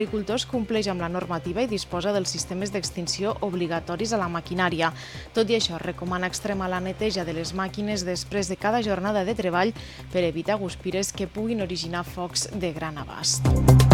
agricultors compleix amb la normativa i disposa dels sistemes d'extinció obligatoris a la maquinària. Tot i això, recomana extremar la neteja de les màquines després de cada jornada de treball per evitar guspires que puguin originar focs de gran abast.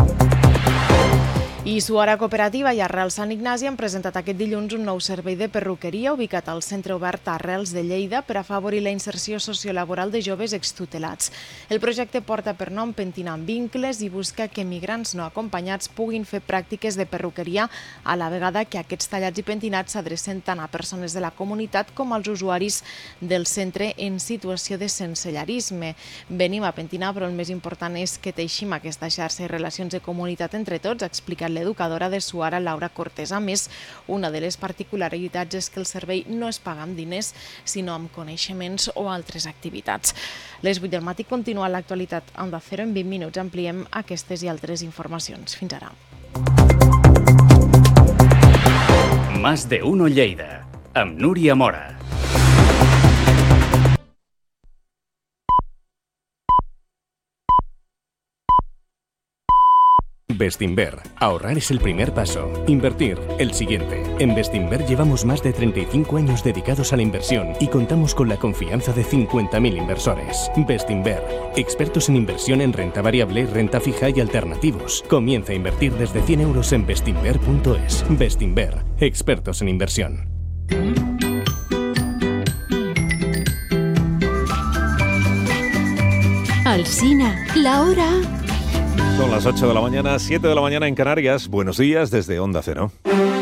I Suara Cooperativa i Arrels Sant Ignasi han presentat aquest dilluns un nou servei de perruqueria ubicat al centre obert Arrels de Lleida per afavorir la inserció sociolaboral de joves extutelats. El projecte porta per nom Pentinant Vincles i busca que migrants no acompanyats puguin fer pràctiques de perruqueria a la vegada que aquests tallats i pentinats s'adrecen tant a persones de la comunitat com als usuaris del centre en situació de sensellarisme. Venim a pentinar, però el més important és que teixim aquesta xarxa i relacions de comunitat entre tots, ha explicat l'educadora de Suara, Laura Cortés. A més, una de les particularitats és que el servei no es paga amb diners, sinó amb coneixements o altres activitats. Les 8 del matí continua l'actualitat a Onda Cero. En 20 minuts ampliem aquestes i altres informacions. Fins ara. Más de Uno Lleida, amb Núria Mora. Bestinver. Ahorrar es el primer paso. Invertir, el siguiente. En Bestinver llevamos más de 35 años dedicados a la inversión y contamos con la confianza de 50.000 inversores. Bestinver. Expertos en inversión en renta variable, renta fija y alternativos. Comienza a invertir desde 100 euros en bestinver.es. Bestinver. Expertos en inversión. Alsina, la hora. Son las 8 de la mañana, 7 de la mañana en Canarias. Buenos días desde Onda Cero.